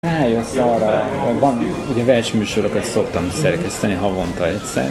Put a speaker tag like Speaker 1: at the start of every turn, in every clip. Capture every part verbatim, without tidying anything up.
Speaker 1: Rájössz arra, van, ugye versműsorokat szoktam szerkeszteni havonta egyszer,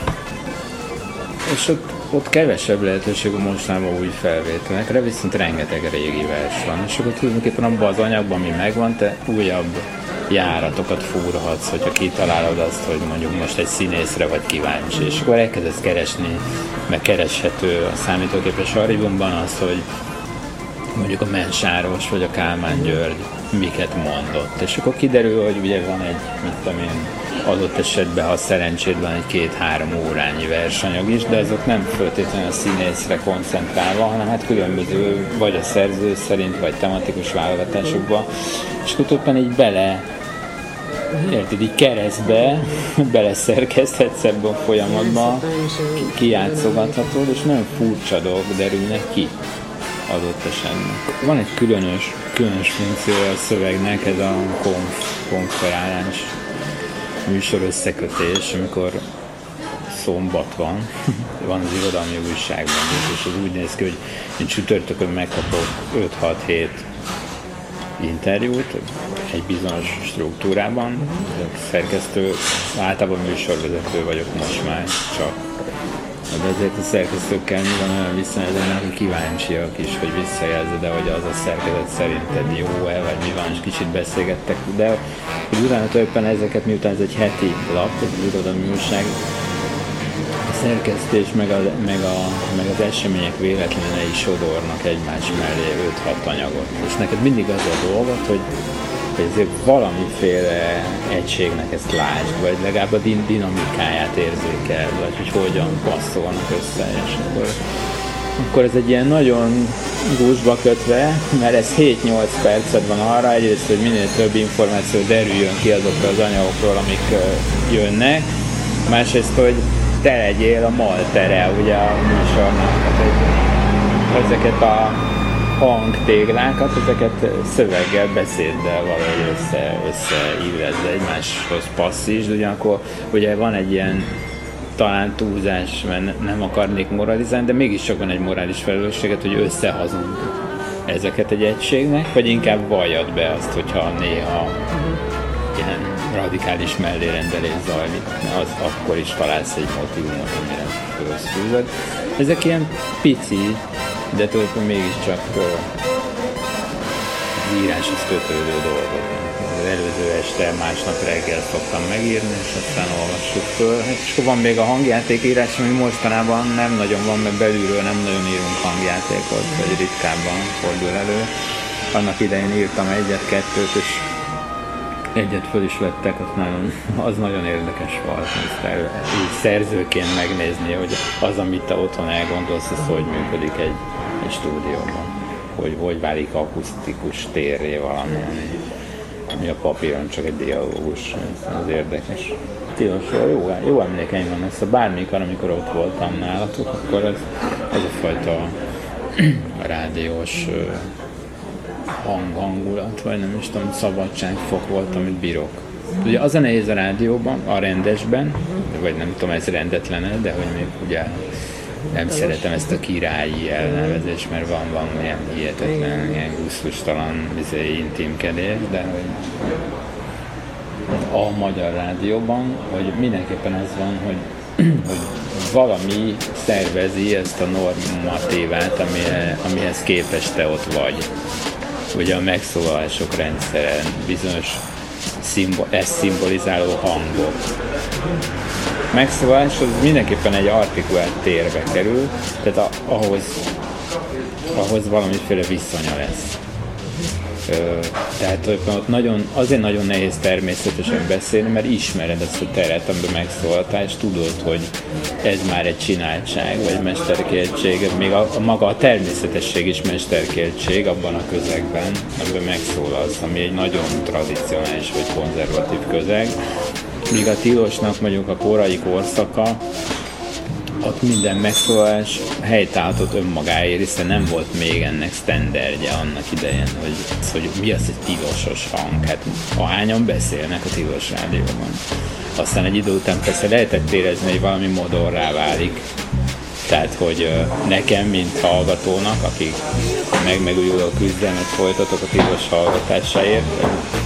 Speaker 1: és ott, ott kevesebb lehetőség a mostanában új felvételekre, viszont rengeteg régi vers van, és akkor tulajdonképpen abban az anyagban, ami megvan, te újabb járatokat fúrhatsz, hogyha kitalálod azt, hogy mondjuk most egy színészre vagy kíváncsi, és akkor elkezdesz keresni, meg kereshető a számítógépes archívumban az, hogy mondjuk a Mensáros vagy a Kálmán György miket mondott. És akkor kiderül, hogy ugye van egy, mit tudom én, adott esetben, ha szerencséd van, egy két-három órányi versanyag is, de azok nem feltétlenül a színészre koncentrálva, hanem hát különböző, vagy a szerző szerint, vagy tematikus válogatásokban. És akkor így bele, érted, így keresztbe beleszerkeszthetsz ebbe a folyamatba, kijátszogathatod, és nagyon furcsa dolgok derülnek ki adott esetben. Van egy különös, különös funkciója a szövegnek, ez a konf, konferálás műsor összekötés, amikor szombat van, van az irodalmi újságban, és az úgy néz ki, hogy én csütörtökön megkapok öt-hat-hét interjút egy bizonyos struktúrában. Szerkesztő, általában műsorvezető vagyok most már csak. De ezért a szerkesztőkkel mi van olyan viszonylag, hogy kíváncsiak is, hogy visszajelzed, de hogy az a szerkezet szerinted jó-e, vagy mi van, és kicsit beszélgettek. De hogy utána tulajdonképpen ezeket, miután ez egy heti lap, egy irodalmi újság, a szerkesztés meg, a, meg, a, meg az események véletlenül is sodornak egymás mellé öt-hat anyagot. És neked mindig az a dolgot, hogy hogy ezért valamiféle egységnek ezt lásd, vagy legalább a din- dinamikáját érzékel, vagy hogy hogyan passzolnak össze, és akkor, akkor ez egy ilyen nagyon gúzsba kötve, mert ez hét-nyolc perced van arra, egyrészt, hogy minél több információ derüljön ki azokról az anyagokról, amik uh, jönnek, másrészt, hogy te legyél a maltere, ugye a műsornak, hát, hogy ezeket a hangtéglákat, ezeket szöveggel, beszéddel valahogy össze, összeilleszd, egymáshoz passzítsd, ugyanakkor ugye van egy ilyen talán túlzás, mert nem akarnék moralizálni, de mégiscsak van egy morális felelősséget, hogy összehazunk ezeket egy egységnek, vagy inkább valljad be azt, hogyha néha ilyen radikális mellérendelés zajlik, az akkor is találsz egy motivumot, amire fölösszűzöd. Ezek ilyen pici, de tulajdonképpen mégiscsak az íráshoz kötődő dolgok. Az előző este, másnap reggel szoktam megírni, és aztán olvassuk föl. És akkor van még a hangjátékírás, ami mostanában nem nagyon van, mert belülről nem nagyon írunk hangjátékot, vagy ritkábban fordul elő. Annak idején írtam egyet-kettőt, és egyet föl is vettek, az nagyon, az nagyon érdekes volt, ezt el, így szerzőként megnézni, hogy az, amit te otthon elgondolsz, az hogy működik egy, egy stúdióban. Hogy, hogy válik akusztikus térré valami, ami, ami a papíron csak egy dialógus, az érdekes. Tilosról jó, jó emlékeim van, ezt a bármikor, amikor ott voltam nálatok, akkor ez, ez a fajta rádiós hang, hangulat, vagy nem is tudom, szabadságfok volt, amit bírok. Ugye az a nehéz a rádióban, a rendesben, vagy nem tudom, ez rendetlen, de hogy még ugye nem szeretem ezt a királyi elnevezést, mert van, van ilyen hihetetlen, ilyen gusztustalan intimkedés, de hogy a magyar rádióban, hogy mindenképpen az van, hogy, hogy valami szervezi ezt a normatívát, amire, amihez képest te ott vagy. Ugye a megszólalások rendszeren bizonyos szimbol, ezt szimbolizáló hangok. Megszólalás az mindenképpen egy artikulált térbe kerül, tehát a, ahhoz, ahhoz valamiféle viszonya lesz. Ö, tehát ott nagyon, azért nagyon nehéz természetesen beszélni, mert ismered ezt a teret, amiben megszólaltál, és tudod, hogy ez már egy csináltság, vagy mesterkéltség, még a, a maga a természetesség is mesterkéltség abban a közegben, amiben megszólalsz, ami egy nagyon tradicionális vagy konzervatív közeg. Míg a Tilosnak mondjuk a korai korszaka, ott minden megszólalás helytálltott önmagáért, hiszen nem volt még ennek sztenderdje annak idején, hogy, hogy mi az egy tilosos hang. Hát ahányan beszélnek a Tilos rádióban. Aztán egy idő után persze lehetett érezni, hogy valami modorrá válik. Tehát, hogy nekem, mint hallgatónak, akik meg megújuló küzdelmet folytatok a Tilos hallgatásáért,